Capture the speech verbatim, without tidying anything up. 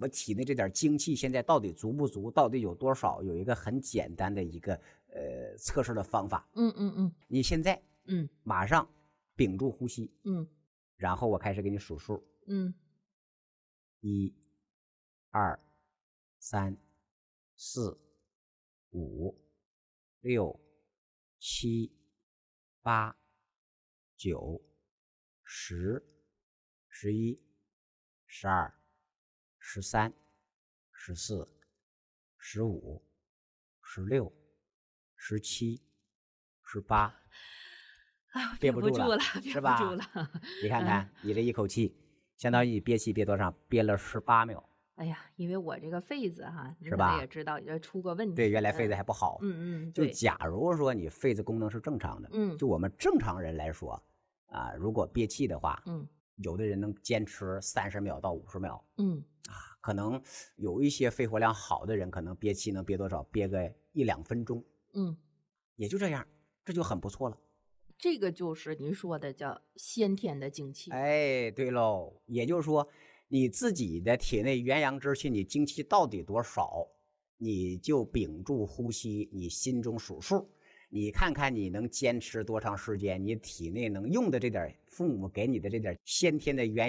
我体内这点精气现在到底足不足，到底有多少，有一个很简单的一个呃测试的方法。 嗯嗯嗯你现在嗯马上屏住呼吸， 嗯然后我开始给你数数， 嗯一、二、三、四、五、六、七、八、九、十、十一、十二、十三、十四、十五、十六、十七、十八， 哎呦， 憋不住了， 憋不住了，憋是吧？ 不住了。 你看看， 嗯， 你这一口气，相当于你憋气憋多长？憋了十八秒， 哎呀，因为我这个肺子哈，您可能也是吧？ 知道，也出过问对， 题。 原来肺子嗯还不好。 嗯嗯， 就对， 假如说你肺子功能是正常的， 嗯就我们正常人来说，啊，如果憋气的话， 嗯有的人能坚持三十秒到五十秒， 嗯啊，可能有一些肺活量好的人，可能憋气能憋多少？憋个一两分钟， 嗯， 也就这样，这就很不错了。 这个就是您说的叫先天的精气。 哎，对喽，也就是说，你自己的体内元阳之气，你精气到底多少，你就屏住呼吸，你心中数数，你看看你能坚持多长时间，你体内能用的这点父母给你的这点先天的元